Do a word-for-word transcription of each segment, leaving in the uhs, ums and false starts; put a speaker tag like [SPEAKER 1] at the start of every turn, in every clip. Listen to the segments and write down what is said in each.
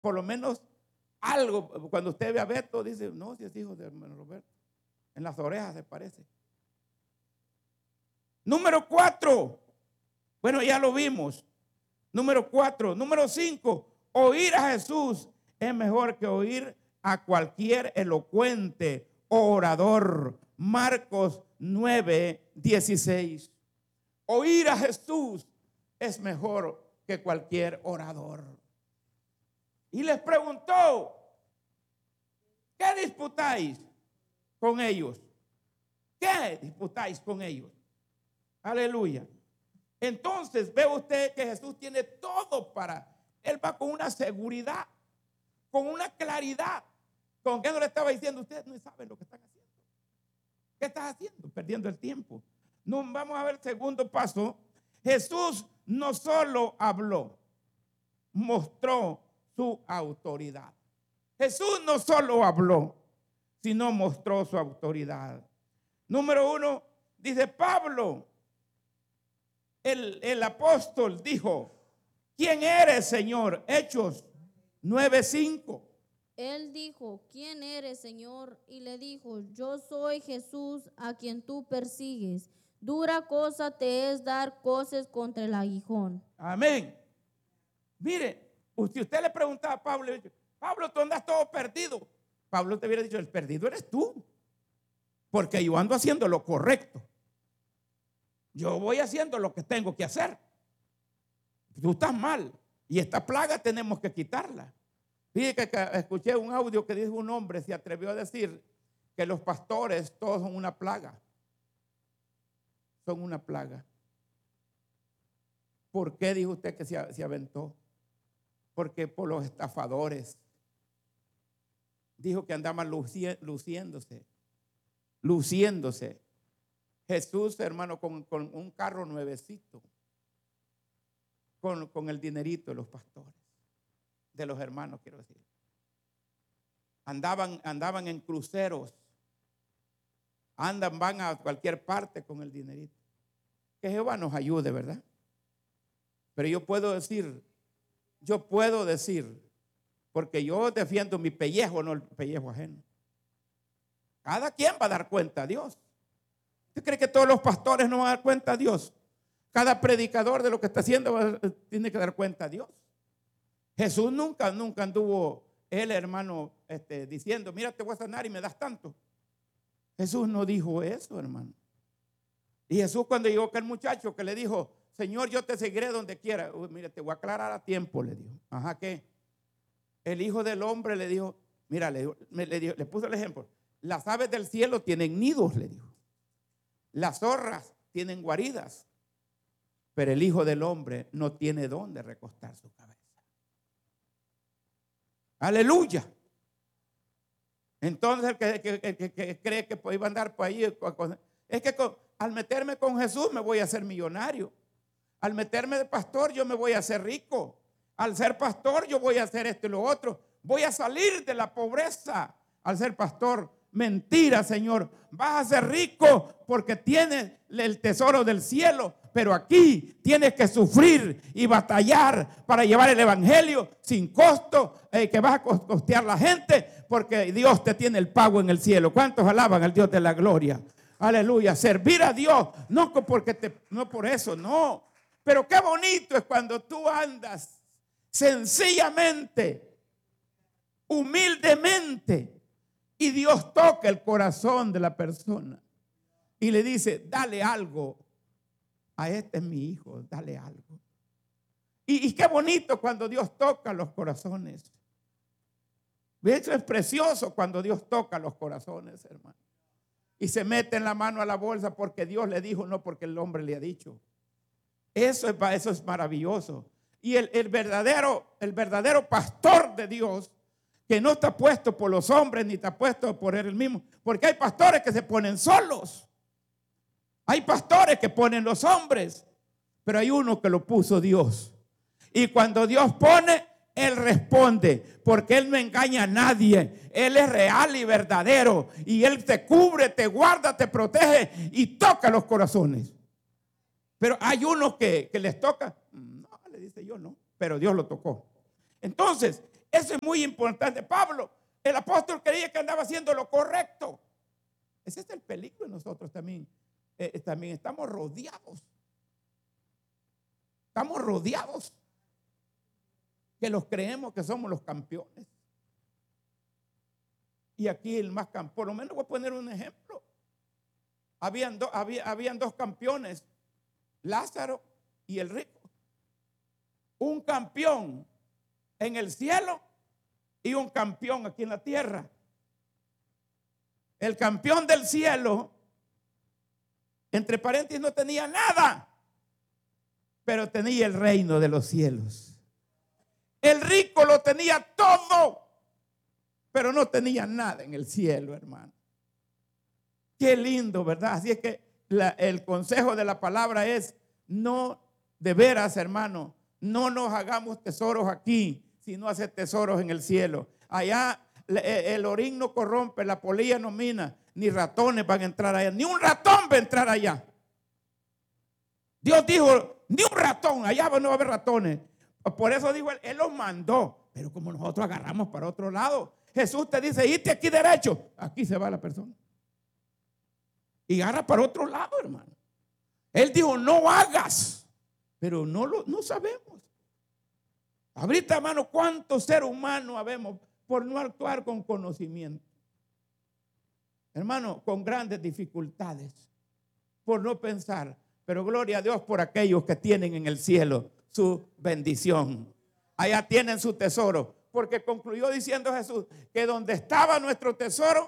[SPEAKER 1] por lo menos algo. Cuando usted ve a Beto, dice, no, si es hijo de hermano Roberto. En las orejas se parece. Número cuatro. Bueno, ya lo vimos. Número cuatro. Número cinco. Oír a Jesús es mejor que oír a cualquier elocuente orador. Marcos nueve, dieciséis. Oír a Jesús es mejor que cualquier orador. Y les preguntó, ¿qué disputáis con ellos? ¿Qué disputáis con ellos? Aleluya. Entonces ve usted que Jesús tiene todo para, él va con una seguridad, con una claridad. ¿Con qué no le estaba diciendo? Ustedes no saben lo que están haciendo. ¿Qué estás haciendo? Perdiendo el tiempo. No, vamos a ver el segundo paso. Jesús no solo habló, mostró su autoridad. Jesús no solo habló, sino mostró su autoridad. Número uno, dice Pablo, el, el apóstol dijo, ¿quién eres, Señor? Hechos nueve cinco.
[SPEAKER 2] Él dijo, ¿quién eres, Señor? Y le dijo, yo soy Jesús a quien tú persigues. Dura cosa te es dar coces contra el aguijón.
[SPEAKER 1] Amén. Mire, si usted le preguntaba a Pablo, Pablo, tú andas todo perdido. Pablo te hubiera dicho, el perdido eres tú. Porque yo ando haciendo lo correcto. Yo voy haciendo lo que tengo que hacer. Tú estás mal. Y esta plaga tenemos que quitarla. Fíjate que escuché un audio que dijo un hombre, se atrevió a decir que los pastores todos son una plaga. Son una plaga. ¿Por qué dijo usted que se, se aventó? Porque por los estafadores. Dijo que andaban luci, luciéndose. Luciéndose. Jesús, hermano, con, con un carro nuevecito. Con, con el dinerito de los pastores. De los hermanos, quiero decir. Andaban, andaban en cruceros. Andan, van a cualquier parte con el dinerito. Que Jehová nos ayude, ¿verdad? Pero yo puedo decir, yo puedo decir, porque yo defiendo mi pellejo, no el pellejo ajeno. Cada quien va a dar cuenta a Dios. ¿Usted cree que todos los pastores no van a dar cuenta a Dios? Cada predicador de lo que está haciendo va, tiene que dar cuenta a Dios. Jesús nunca, nunca anduvo, él hermano, este, diciendo, mira, te voy a sanar y me das tanto. Jesús no dijo eso, hermano. Y Jesús cuando llegó aquel muchacho que le dijo, Señor, yo te seguiré donde quiera. Uy, mira, te voy a aclarar a tiempo, le dijo. Ajá, ¿qué? El Hijo del Hombre le dijo, mira, le, le, dijo, le puso el ejemplo. Las aves del cielo tienen nidos, le dijo. Las zorras tienen guaridas. Pero el Hijo del Hombre no tiene dónde recostar su cabeza. Aleluya. Entonces el que, que, que, que cree que iba a andar por ahí, es que con, al meterme con Jesús me voy a hacer millonario. Al meterme de pastor yo me voy a hacer rico. Al ser pastor yo voy a hacer esto y lo otro. Voy a salir de la pobreza al ser pastor. Mentira, Señor. Vas a ser rico porque tienes el tesoro del cielo. Pero aquí tienes que sufrir y batallar para llevar el evangelio sin costo, eh, que vas a costear la gente, porque Dios te tiene el pago en el cielo. ¿Cuántos alaban al Dios de la gloria? Aleluya. Servir a Dios, no porque te, no por eso, no. Pero qué bonito es cuando tú andas sencillamente, humildemente, y Dios toca el corazón de la persona y le dice, dale algo. A este es mi hijo, dale algo. Y, y qué bonito cuando Dios toca los corazones. Eso es precioso cuando Dios toca los corazones, hermano. Y se mete en la mano a la bolsa porque Dios le dijo, no porque el hombre le ha dicho. Eso es, eso es maravilloso. Y el, el, verdadero, el verdadero pastor de Dios, que no está puesto por los hombres ni está puesto por él mismo. Porque hay pastores que se ponen solos. Hay pastores que ponen los hombres, pero hay uno que lo puso Dios. Y cuando Dios pone, Él responde, porque Él no engaña a nadie. Él es real y verdadero. Y Él te cubre, te guarda, te protege y toca los corazones. Pero hay unos que, que les toca. No, le dice yo no, pero Dios lo tocó. Entonces, Eso es muy importante. Pablo, el apóstol, creía que andaba haciendo lo correcto. Ese es el peligro de nosotros también. Eh, también estamos rodeados. Estamos rodeados. Que los creemos que somos los campeones. Y aquí el más campeón, por lo menos voy a poner un ejemplo. Habían, do, había, habían dos campeones, Lázaro y el rico. Un campeón en el cielo y un campeón aquí en la tierra. El campeón del cielo, entre paréntesis, no tenía nada, pero tenía el reino de los cielos. El rico lo tenía todo, pero no tenía nada en el cielo, hermano. Qué lindo, ¿verdad? Así es que la, el consejo de la palabra es: no, de veras, hermano, no nos hagamos tesoros aquí, sino hacer tesoros en el cielo. Allá el orín no corrompe, la polilla no mina, ni ratones van a entrar allá, ni un ratón va a entrar allá. Dios dijo, ni un ratón, allá no va a haber ratones. Por eso dijo, él, él los mandó, pero como nosotros agarramos para otro lado, Jesús te dice, irte aquí derecho, aquí se va la persona. Y agarra para otro lado, hermano. Él dijo, no hagas, pero no lo no sabemos. Ahorita, hermano, ¿cuántos seres humanos habemos por no actuar con conocimiento? Hermano, con grandes dificultades, por no pensar. Pero gloria a Dios por aquellos que tienen en el cielo su bendición. Allá tienen su tesoro. Porque concluyó diciendo Jesús que donde estaba nuestro tesoro,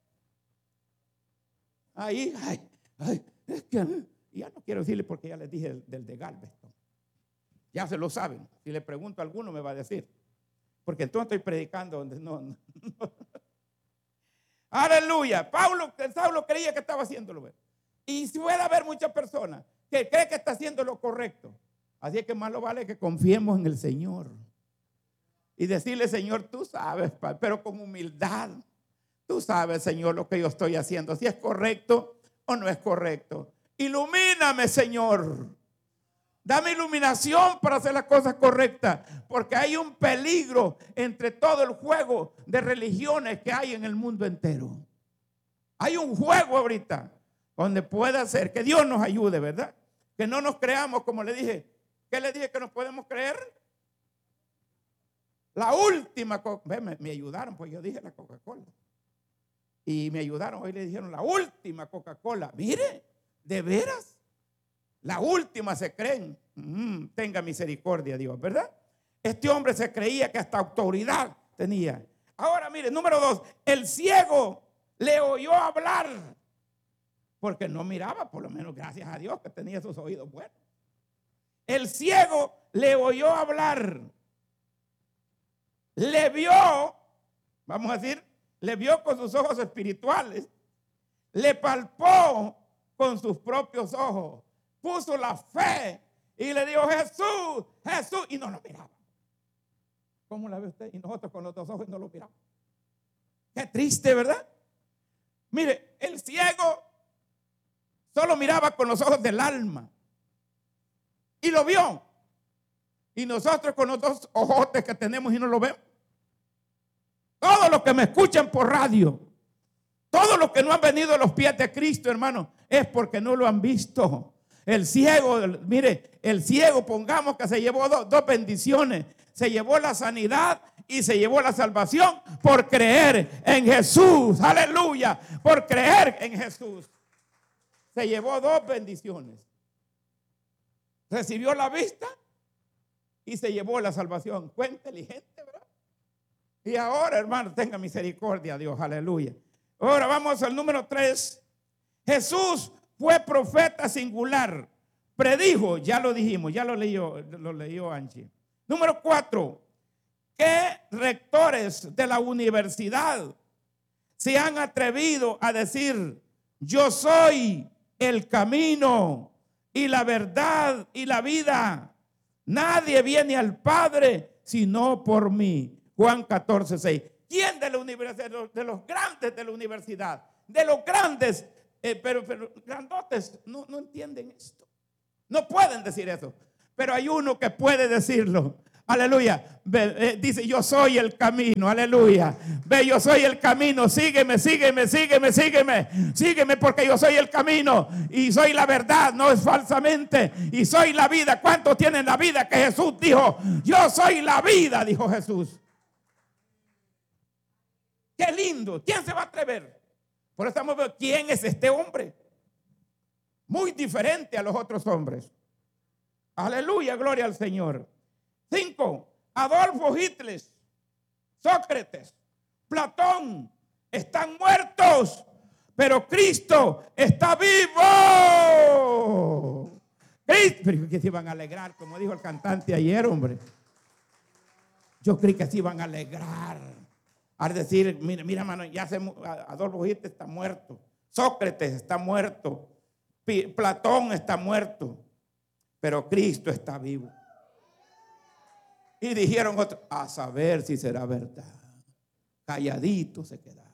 [SPEAKER 1] ahí, ay, ay, es que ya no quiero decirle porque ya les dije del, del de Galveston. Ya se lo saben. Si le pregunto a alguno me va a decir. Porque entonces estoy predicando donde no. no, no. Aleluya. Pablo, Saulo creía que estaba haciéndolo. Y si puede haber muchas personas que creen que está haciendo lo correcto. Así es que más lo vale que confiemos en el Señor. Y decirle, Señor, tú sabes, pero con humildad. Tú sabes, Señor, lo que yo estoy haciendo. Si es correcto o no es correcto. Ilumíname, Señor. Dame iluminación para hacer las cosas correctas. Porque hay un peligro entre todo el juego de religiones que hay en el mundo entero. Hay un juego ahorita donde puede ser que Dios nos ayude, ¿verdad? Que no nos creamos, como le dije. ¿Qué le dije que nos podemos creer? La última, me, me ayudaron, pues yo dije la Coca-Cola. Y me ayudaron, hoy le dijeron la última Coca-Cola. Mire, de veras. La última se creen. Mm, tenga misericordia Dios, ¿verdad? Este hombre se creía que hasta autoridad tenía. Ahora mire, número dos, el ciego le oyó hablar. Porque no miraba, por lo menos gracias a Dios que tenía sus oídos buenos. El ciego le oyó hablar. Le vio, vamos a decir, le vio con sus ojos espirituales. Le palpó con sus propios ojos. Puso la fe y le dijo, Jesús, Jesús, y no lo miraba. ¿Cómo la ve usted? Y nosotros con los dos ojos no lo miramos. Qué triste, ¿verdad? Mire, el ciego solo miraba con los ojos del alma y lo vio. Y nosotros con los dos ojotes que tenemos y no lo vemos. Todos los que me escuchan por radio, todos los que no han venido a los pies de Cristo, hermano, es porque no lo han visto. El ciego, mire, el ciego, pongamos que se llevó dos, dos bendiciones. Se llevó la sanidad y se llevó la salvación por creer en Jesús. Aleluya, por creer en Jesús. Se llevó dos bendiciones. Recibió la vista y se llevó la salvación. Fue inteligente, ¿verdad? Y ahora, hermano, tenga misericordia, Dios, aleluya. Ahora vamos al número tres. Jesús fue profeta singular. Predijo, ya lo dijimos, ya lo leyó, lo leyó Angie. Número cuatro. ¿Qué rectores de la universidad se han atrevido a decir, yo soy el camino y la verdad y la vida? Nadie viene al Padre sino por mí. Juan catorce, seis. ¿Quién de la universidad, de los, de los grandes de la universidad, de los grandes, eh, pero, pero grandotes, no, no entienden esto? No pueden decir eso. Pero hay uno que puede decirlo. Aleluya. Ve, eh, dice, yo soy el camino. Aleluya. Ve, yo soy el camino. Sígueme, sígueme, sígueme, sígueme. Sígueme porque yo soy el camino. Y soy la verdad, no es falsamente. Y soy la vida. ¿Cuántos tienen la vida que Jesús dijo? Yo soy la vida, dijo Jesús. Qué lindo. ¿Quién se va a atrever? Por eso estamos viendo quién es este hombre. Muy diferente a los otros hombres. Aleluya, gloria al Señor. Cinco, Adolfo Hitler, Sócrates, Platón están muertos, pero Cristo está vivo. Cristo, pero que se iban a alegrar, como dijo el cantante ayer, hombre. Yo creí que se iban a alegrar. Al decir, mira, mira, hermano, ya se, Adolfo Hitler está muerto, Sócrates está muerto, Platón está muerto, pero Cristo está vivo. Y dijeron otros, a saber si será verdad. Calladito se queda.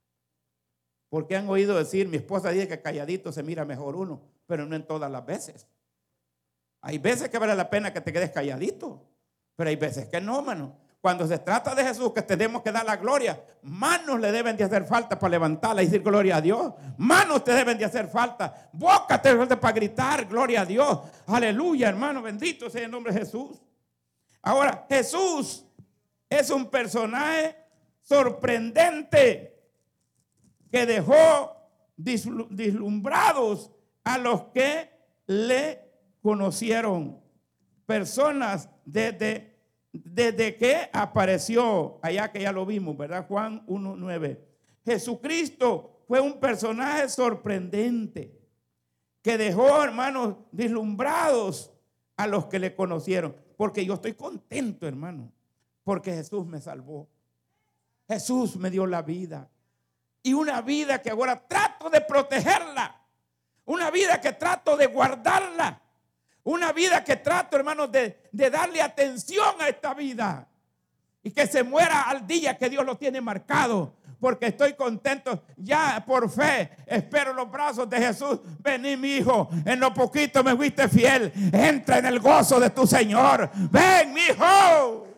[SPEAKER 1] Porque han oído decir, mi esposa dice que calladito se mira mejor uno, pero no en todas las veces. Hay veces que vale la pena que te quedes calladito, pero hay veces que no, mano. Cuando se trata de Jesús, que tenemos que dar la gloria, manos le deben de hacer falta para levantarla y decir gloria a Dios. Manos te deben de hacer falta. Boca te debe falta para gritar gloria a Dios. Aleluya, hermano, bendito sea el nombre de Jesús. Ahora, Jesús es un personaje sorprendente que dejó deslumbrados a los que le conocieron. Personas desde, desde que apareció, allá que ya lo vimos, ¿verdad? Juan uno nueve. Jesucristo fue un personaje sorprendente que dejó, hermanos, deslumbrados a los que le conocieron. Porque yo estoy contento, hermano, porque Jesús me salvó. Jesús me dio la vida. Y una vida que ahora trato de protegerla. Una vida que trato de guardarla. Una vida que trato, hermanos, de, de darle atención a esta vida. Y que se muera al día que Dios lo tiene marcado. Porque estoy contento, ya por fe espero los brazos de Jesús. Vení, mi hijo, en lo poquito me fuiste fiel, entra en el gozo de tu Señor. Ven, mi hijo.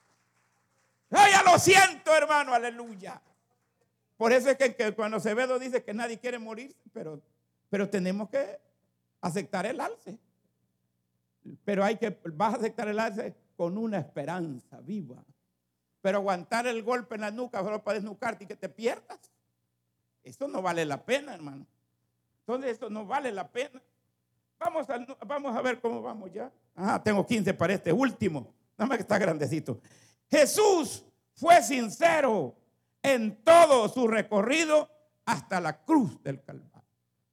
[SPEAKER 1] Yo ya lo siento, hermano, aleluya. Por eso es que, que cuando Acevedo dice que nadie quiere morir, pero, pero tenemos que aceptar el alce. Pero hay que, vas a aceptar el alce con una esperanza viva. Pero aguantar el golpe en la nuca solo para desnucarte y que te pierdas, eso no vale la pena, hermano. Entonces eso no vale la pena. Vamos a, vamos a ver cómo vamos ya. Ajá, tengo quince para este último. Nada más que está grandecito. Jesús fue sincero en todo su recorrido hasta la cruz del Calvario.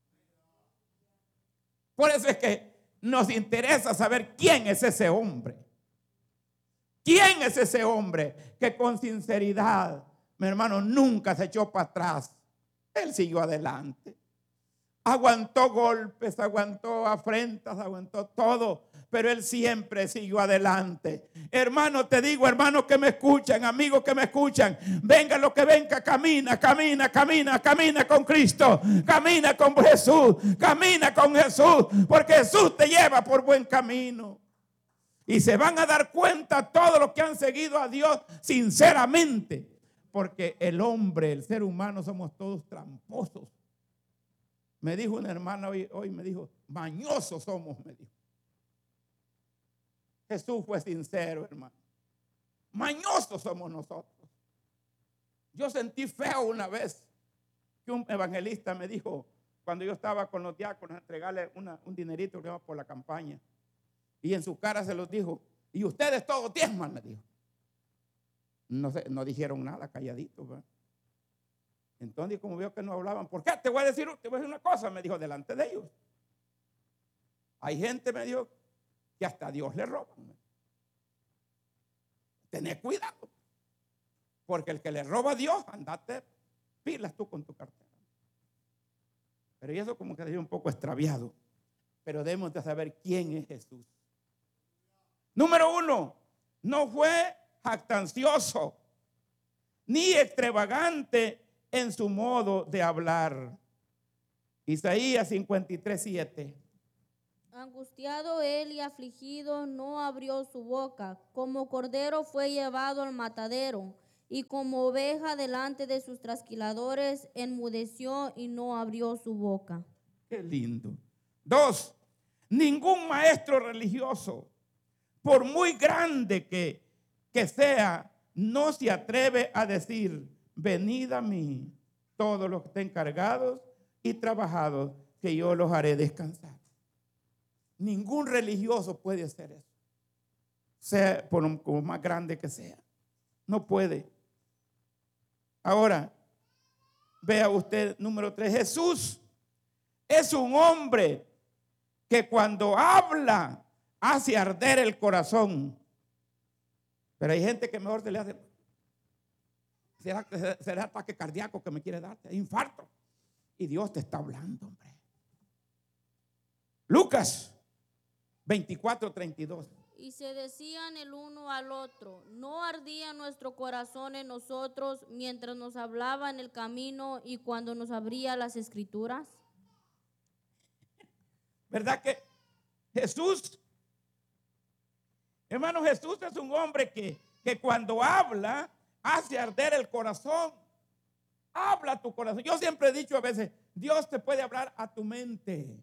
[SPEAKER 1] Por eso es que nos interesa saber quién es ese hombre. ¿Quién es ese hombre que con sinceridad, mi hermano, nunca se echó para atrás? Él siguió adelante. Aguantó golpes, aguantó afrentas, aguantó todo, pero él siempre siguió adelante. Hermano, te digo, hermanos que me escuchan, amigos que me escuchan, venga lo que venga, camina, camina, camina, camina con Cristo, camina con Jesús, camina con Jesús, porque Jesús te lleva por buen camino. Y se van a dar cuenta todos los que han seguido a Dios sinceramente. Porque el hombre, el ser humano, somos todos tramposos. Me dijo una hermana hoy, hoy me dijo, mañosos somos, me dijo. Jesús fue sincero, hermano. Mañosos somos nosotros. Yo sentí feo una vez que un evangelista me dijo, cuando yo estaba con los diáconos, entregarle una, un dinerito que iba por la campaña. Y en su cara se los dijo, y ustedes todos diezman, me dijo. No, sé, no dijeron nada, calladitos, ¿verdad? Entonces, como vio que no hablaban, ¿por qué? Te voy a decir, te voy a decir una cosa, me dijo, delante de ellos. Hay gente, me dijo, que hasta a Dios le roban. Tened cuidado. Porque el que le roba a Dios, andate pilas tú con tu cartera. Pero eso como que dio un poco extraviado. Pero debemos de saber quién es Jesús. Número uno, no fue jactancioso ni extravagante en su modo de hablar. Isaías cincuenta y tres, siete.
[SPEAKER 2] Angustiado él y afligido, no abrió su boca. Como cordero fue llevado al matadero, y como oveja delante de sus trasquiladores, enmudeció y no abrió su boca.
[SPEAKER 1] Qué lindo. Dos, ningún maestro religioso, por muy grande que, que sea, no se atreve a decir: venid a mí, todos los que estén cargados y trabajados, que yo los haré descansar. Ningún religioso puede hacer eso, sea por un, como más grande que sea. No puede. Ahora, vea usted, número tres, Jesús es un hombre que cuando habla hace arder el corazón. Pero hay gente que mejor se le hace, será, será ataque cardíaco que me quiere dar, infarto. Y Dios te está hablando, hombre. Lucas veinticuatro, treinta y dos.
[SPEAKER 2] Y se decían el uno al otro: ¿no ardía nuestro corazón en nosotros mientras nos hablaba en el camino y cuando nos abría las escrituras?
[SPEAKER 1] ¿Verdad que Jesús, hermano, Jesús es un hombre que, que cuando habla hace arder el corazón? Habla tu corazón. Yo siempre he dicho a veces, Dios te puede hablar a tu mente.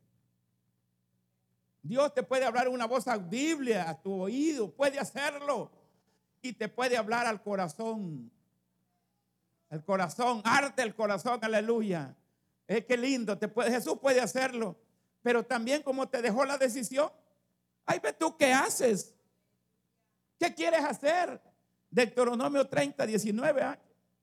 [SPEAKER 1] Dios te puede hablar una voz audible a tu oído, puede hacerlo. Y te puede hablar al corazón. El corazón, arde el corazón, aleluya. Es que lindo, te puede, Jesús puede hacerlo. Pero también como te dejó la decisión, ay, ve tú qué haces. ¿Qué quieres hacer? Deuteronomio treinta, diecinueve años.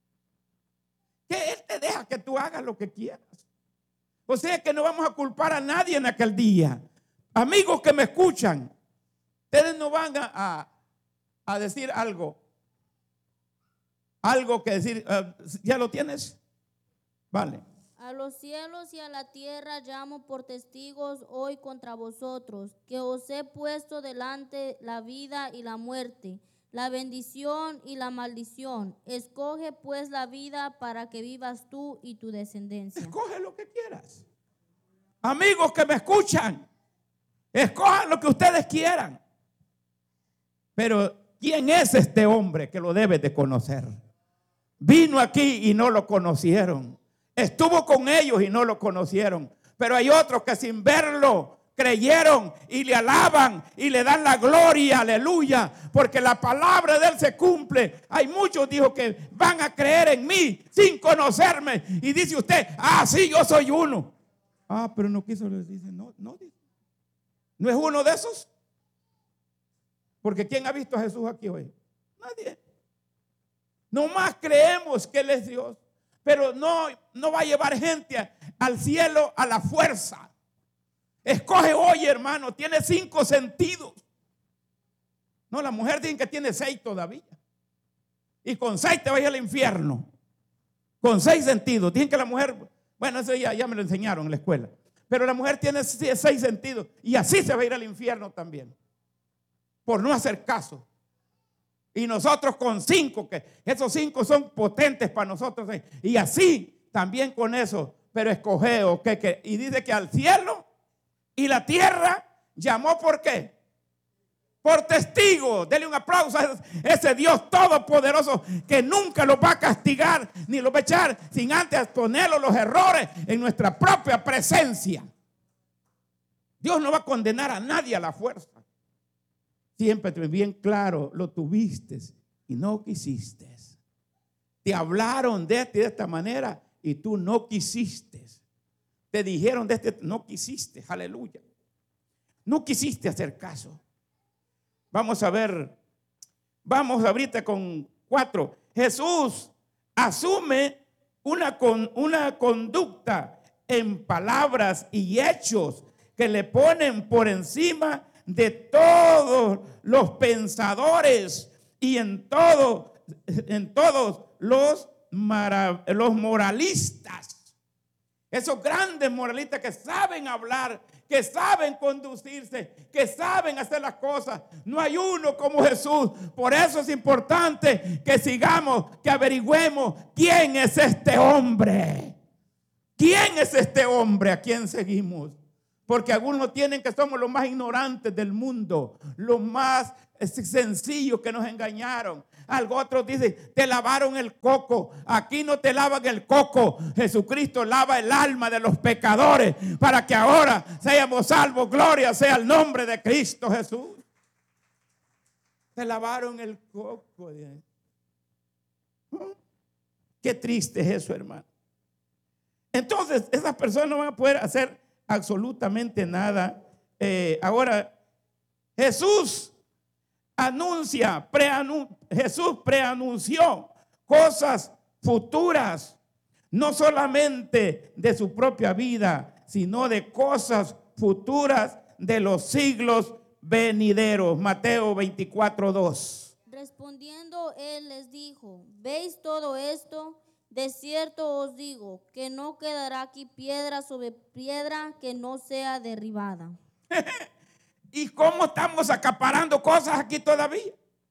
[SPEAKER 1] Que Él te deja que tú hagas lo que quieras. O sea que no vamos a culpar a nadie en aquel día. Amigos que me escuchan, ustedes no van a, a, a decir algo. Algo que decir, uh, ¿ya lo tienes? Vale.
[SPEAKER 2] A los cielos y a la tierra llamo por testigos hoy contra vosotros, que os he puesto delante la vida y la muerte, la bendición y la maldición. Escoge pues la vida para que vivas tú y tu descendencia.
[SPEAKER 1] Escoge lo que quieras. Amigos que me escuchan, escojan lo que ustedes quieran. Pero ¿quién es este hombre que lo debes de conocer? Vino aquí y no lo conocieron. Estuvo con ellos y no lo conocieron. Pero hay otros que sin verlo creyeron y le alaban y le dan la gloria, aleluya, porque la palabra de Él se cumple. Hay muchos, dijo, que van a creer en mí sin conocerme. Y dice usted, ah, sí, yo soy uno. Ah, pero no quiso, les dice, no, no, no es uno de esos. Porque ¿quién ha visto a Jesús aquí hoy? Nadie. Nomás creemos que Él es Dios. Pero no, no va a llevar gente a, al cielo a la fuerza. Escoge hoy, hermano. Tiene cinco sentidos. No, la mujer dice que tiene seis todavía. Y con seis te va a ir al infierno. Con seis sentidos. Dicen que la mujer, bueno, eso ya, ya me lo enseñaron en la escuela. Pero la mujer tiene seis sentidos. Y así se va a ir al infierno también. Por no hacer caso. Y nosotros con cinco, que esos cinco son potentes para nosotros. Y así también con eso. Pero escoge, ¿o qué? Que, y dice que al cielo y la tierra llamó, ¿por qué? Por testigo. Dele un aplauso a ese Dios todopoderoso que nunca los va a castigar ni los va a echar sin antes ponerlos los errores en nuestra propia presencia. Dios no va a condenar a nadie a la fuerza. Siempre bien claro, lo tuviste y no quisiste. Te hablaron de esta y de esta manera y tú no quisiste. Te dijeron de este, no quisiste, aleluya. No quisiste hacer caso. Vamos a ver, vamos ahorita con cuatro. Jesús asume una, con, una conducta en palabras y hechos que le ponen por encima de todos los pensadores y en, todo, en todos los, mara, los moralistas. Esos grandes moralistas que saben hablar, que saben conducirse, que saben hacer las cosas. No hay uno como Jesús. Por eso es importante que sigamos, que averigüemos quién es este hombre. ¿Quién es este hombre a quien seguimos? Porque algunos tienen que somos los más ignorantes del mundo, los más sencillos que nos engañaron. Algo otros dicen, te lavaron el coco. Aquí no te lavan el coco. Jesucristo lava el alma de los pecadores para que ahora seamos salvos. Gloria sea el nombre de Cristo Jesús. Te lavaron el coco. Qué triste es eso, hermano. Entonces, esas personas no van a poder hacer absolutamente nada. Eh, ahora, Jesús anuncia, preanun, Jesús preanunció cosas futuras, no solamente de su propia vida, sino de cosas futuras de los siglos venideros. Mateo veinticuatro, dos.
[SPEAKER 2] Respondiendo él les dijo, ¿veis todo esto? De cierto os digo que no quedará aquí piedra sobre piedra que no sea derribada.
[SPEAKER 1] ¿Y cómo estamos acaparando cosas aquí todavía?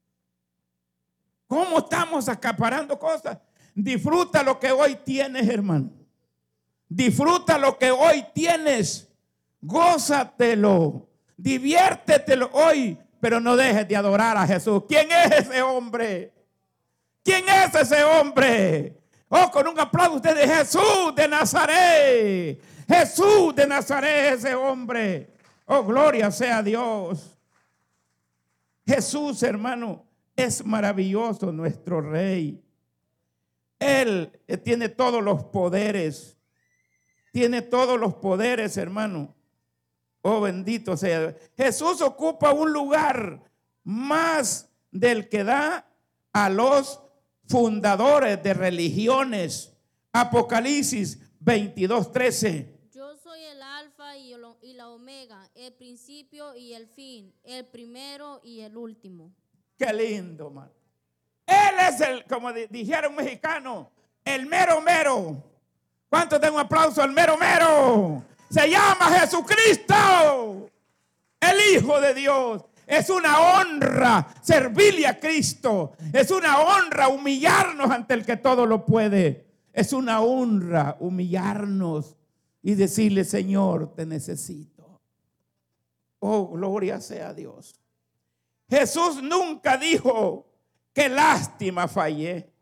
[SPEAKER 1] ¿Cómo estamos acaparando cosas? Disfruta lo que hoy tienes, hermano. Disfruta lo que hoy tienes. Gózatelo. Diviértetelo hoy, pero no dejes de adorar a Jesús. ¿Quién es ese hombre? ¿Quién es ese hombre? Oh, con un aplauso ustedes, Jesús de Nazaret. Jesús de Nazaret, ese hombre. Oh, gloria sea a Dios. Jesús, hermano, es maravilloso, nuestro Rey. Él tiene todos los poderes. Tiene todos los poderes, hermano. Oh, bendito sea. Jesús ocupa un lugar más del que da a los fundadores de religiones. Apocalipsis veintidós, trece.
[SPEAKER 2] Yo soy el alfa y, el, y la omega, el principio y el fin, el primero y el último.
[SPEAKER 1] Qué lindo, man. Él es el, como dijeron mexicanos, el mero mero. ¿Cuántos den un aplauso al mero mero? Se llama Jesucristo, el Hijo de Dios. Es una honra servirle a Cristo. Es una honra humillarnos ante el que todo lo puede. Es una honra humillarnos y decirle, Señor, te necesito. Oh, gloria sea a Dios. Jesús nunca dijo, qué lástima fallé.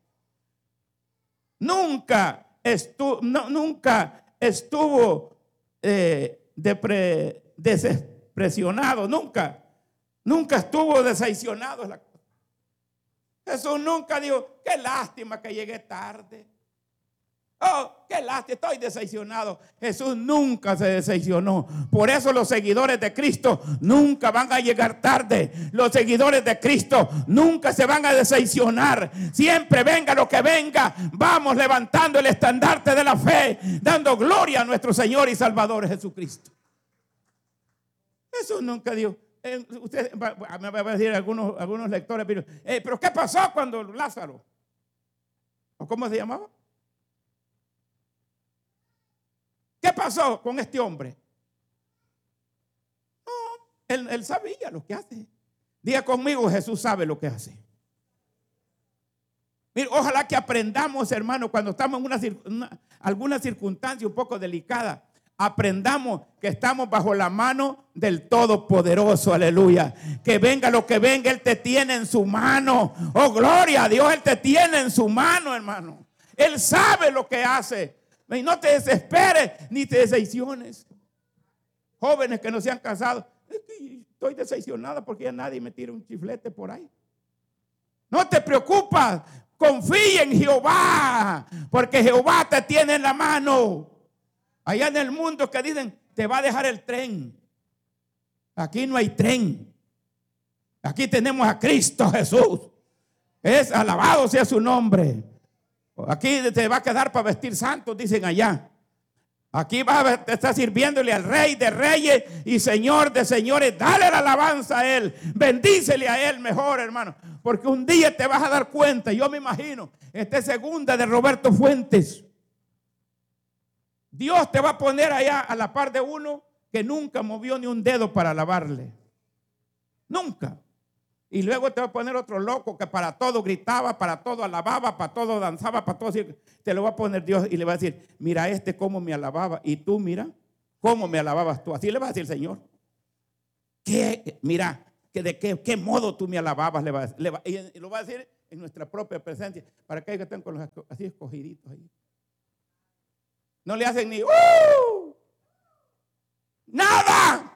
[SPEAKER 1] Nunca estuvo, no, nunca estuvo eh, depre, despresionado, nunca. Nunca estuvo decepcionado. Jesús nunca dijo, qué lástima que llegué tarde. Oh, qué lástima, estoy decepcionado. Jesús nunca se decepcionó. Por eso los seguidores de Cristo nunca van a llegar tarde. Los seguidores de Cristo nunca se van a decepcionar. Siempre venga lo que venga, vamos levantando el estandarte de la fe, dando gloria a nuestro Señor y Salvador Jesucristo. Jesús nunca dijo, Eh, usted me va a decir algunos, algunos lectores, pero, eh, pero ¿qué pasó cuando Lázaro? ¿O cómo se llamaba? ¿Qué pasó con este hombre? No, él, él sabía lo que hace. Diga conmigo, Jesús sabe lo que hace. Mire, ojalá que aprendamos, hermano, cuando estamos en una, una, alguna circunstancia un poco delicada. Aprendamos que estamos bajo la mano del Todopoderoso, aleluya. Que venga lo que venga, Él te tiene en su mano. Oh, gloria a Dios, Él te tiene en su mano, hermano. Él sabe lo que hace. Y no te desesperes ni te decepciones. Jóvenes que no se han casado, es que estoy decepcionada porque ya nadie me tira un chiflete por ahí. No te preocupas, confía en Jehová, porque Jehová te tiene en la mano. Allá en el mundo que dicen, te va a dejar el tren. Aquí no hay tren. Aquí tenemos a Cristo Jesús. Es alabado sea su nombre. Aquí te va a quedar para vestir santos, dicen allá. Aquí vas a estar sirviéndole al Rey de Reyes y Señor de Señores. Dale la alabanza a Él. Bendícele a Él mejor, hermano. Porque un día te vas a dar cuenta. Yo me imagino, esta es segunda de Roberto Fuentes. Dios te va a poner allá a la par de uno que nunca movió ni un dedo para alabarle. Nunca. Y luego te va a poner otro loco que para todo gritaba, para todo alababa, para todo danzaba, para todo. Te lo va a poner Dios y le va a decir, mira este cómo me alababa. Y tú mira, ¿cómo me alababas tú? Así le va a decir el Señor. ¿Qué? Mira, que de qué, qué modo tú me alababas. Le va, le va, y lo va a decir en nuestra propia presencia. Para que estén con los así escogiditos ahí. No le hacen ni ¡uh! Nada.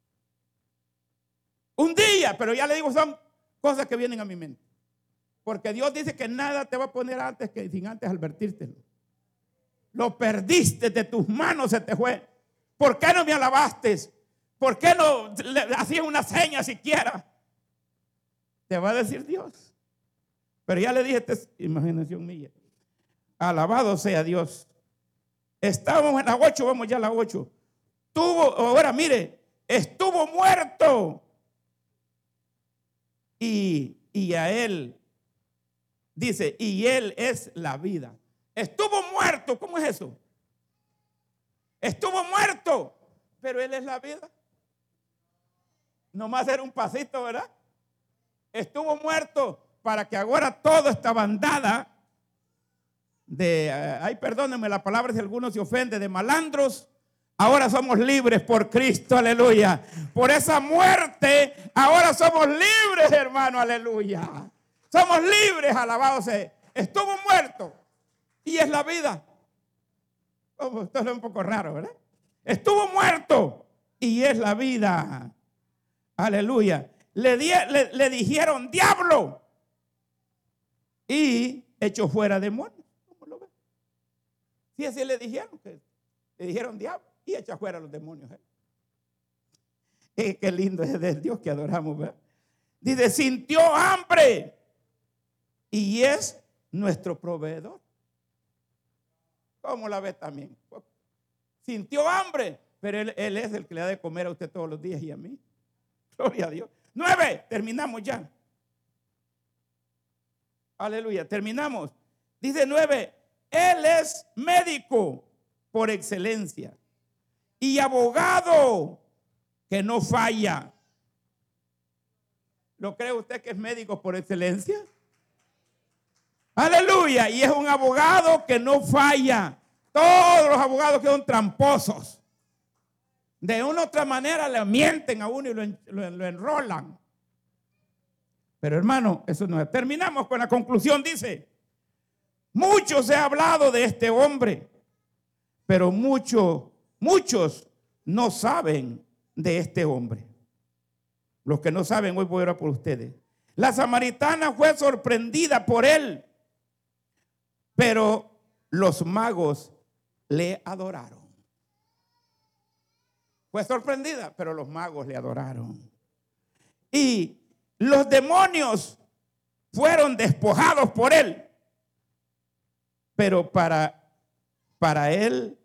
[SPEAKER 1] Un día, pero ya le digo, son cosas que vienen a mi mente. Porque Dios dice que nada te va a poner antes que sin antes advertírtelo. Lo perdiste de tus manos, se te fue. ¿Por qué no me alabaste? ¿Por qué no le hacías una seña siquiera? Te va a decir Dios. Pero ya le dije, esta es imaginación mía. Alabado sea Dios. Estábamos en las ocho, vamos ya a las ocho. Tuvo, ahora mire, estuvo muerto. Y, y a él, dice, y él es la vida. Estuvo muerto, ¿cómo es eso? Estuvo muerto, pero él es la vida. Nomás era un pasito, ¿verdad? Estuvo muerto para que ahora toda esta bandada de, uh, ay, perdónenme la palabra si alguno se ofende, de malandros, ahora somos libres por Cristo, aleluya. Por esa muerte, ahora somos libres, hermano, aleluya. Somos libres, alabado sea. Estuvo muerto y es la vida. Oh, esto es un poco raro, ¿verdad? Estuvo muerto y es la vida. Aleluya. Le, di, le, le dijeron diablo y echó fuera demonios. ¿Cómo lo ven? Sí, así le dijeron, que le dijeron diablo y echa fuera los demonios. ¿eh? Eh, qué lindo es el Dios que adoramos, ¿verdad? Dice, sintió hambre y es nuestro proveedor. ¿Cómo la ve también? Sintió hambre, pero él, él es el que le da de comer a usted todos los días y a mí. Gloria a Dios. Nueve, terminamos ya. Aleluya, terminamos. Dice nueve, él es médico por excelencia y abogado que no falla. ¿Lo cree usted que es médico por excelencia? Aleluya, y es un abogado que no falla. Todos los abogados que son tramposos. De una u otra manera le mienten a uno y lo, lo, lo enrolan. Pero hermano, eso no es. Terminamos con la conclusión, dice. Mucho se ha hablado de este hombre, pero mucho, muchos no saben de este hombre. Los que no saben, hoy voy a orar por ustedes. La samaritana fue sorprendida por él, pero los magos le adoraron. Fue sorprendida, pero los magos le adoraron. Y los demonios fueron despojados por él. Pero para, para él,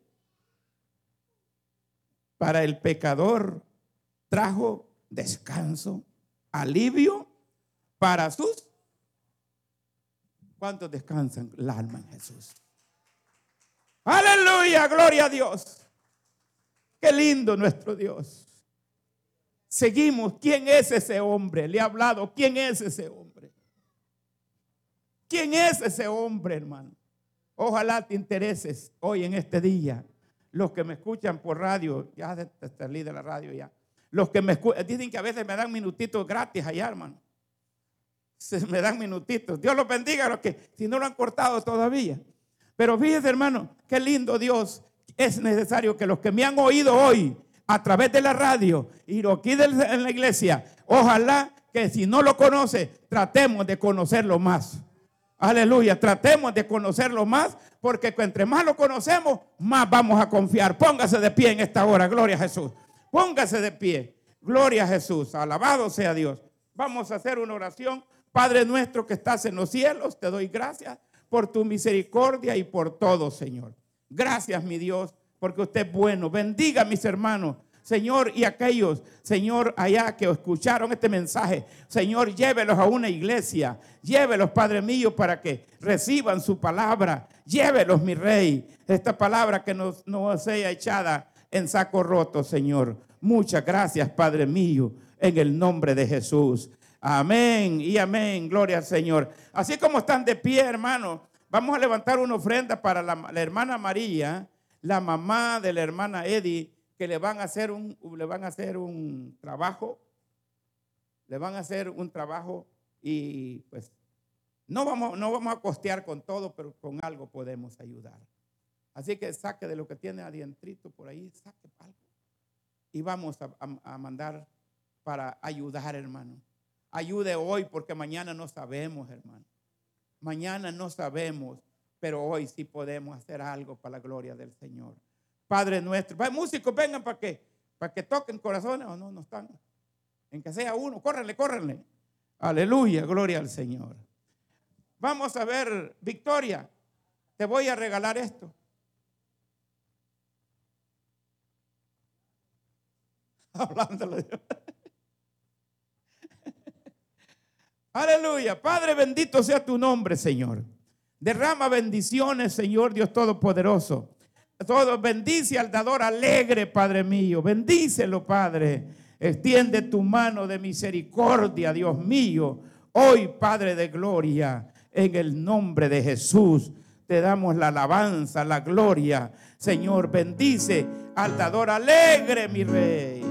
[SPEAKER 1] para el pecador, trajo descanso, alivio para sus. ¿Cuántos descansan el alma en Jesús? Aleluya, gloria a Dios. Qué lindo nuestro Dios. Seguimos. ¿Quién es ese hombre? Le he hablado. ¿Quién es ese hombre? ¿Quién es ese hombre, hermano? Ojalá te intereses hoy en este día. Los que me escuchan por radio, ya salí de la radio ya. Los que me escuchan, dicen que a veces me dan minutitos gratis allá, hermano. Se me dan minutitos. Dios los bendiga a los que, si no lo han cortado todavía. Pero fíjese, hermano, qué lindo Dios. Es necesario que los que me han oído hoy a través de la radio y aquí en la iglesia, ojalá que si no lo conoce, tratemos de conocerlo más. Aleluya, tratemos de conocerlo más, porque entre más lo conocemos, más vamos a confiar. Póngase de pie en esta hora, gloria a Jesús. Póngase de pie, gloria a Jesús, alabado sea Dios. Vamos a hacer una oración. Padre nuestro que estás en los cielos, te doy gracias por tu misericordia y por todo, Señor. Gracias, mi Dios, porque usted es bueno. Bendiga a mis hermanos, Señor, y aquellos, Señor, allá que escucharon este mensaje. Señor, llévelos a una iglesia. Llévelos, Padre mío, para que reciban su palabra. Llévelos, mi Rey. Esta palabra que no, no sea echada en saco roto, Señor. Muchas gracias, Padre mío, en el nombre de Jesús. Amén y amén. Gloria al Señor. Así como están de pie, hermanos, vamos a levantar una ofrenda para la, la hermana María, la mamá de la hermana Eddie, que le van a hacer un, le van a hacer un trabajo, le van a hacer un trabajo y pues no vamos, no vamos a costear con todo, pero con algo podemos ayudar. Así que saque de lo que tiene adientrito por ahí, saque algo. Y vamos a, a, a mandar para ayudar, hermano. Ayude hoy porque mañana no sabemos, hermano. Mañana no sabemos, pero hoy sí podemos hacer algo para la gloria del Señor. Padre nuestro. Músicos, vengan para que, para que toquen corazones o no, no están. En que sea uno, córrenle, córrenle. Aleluya, gloria al Señor. Vamos a ver, Victoria, te voy a regalar esto. Hablándole. Aleluya. Padre, bendito sea tu nombre, Señor. Derrama bendiciones, Señor Dios Todopoderoso. Todo bendice al dador alegre, Padre mío. Bendícelo, Padre. Extiende tu mano de misericordia, Dios mío. Hoy, Padre de gloria, en el nombre de Jesús, te damos la alabanza, la gloria. Señor, bendice al dador alegre, mi Rey.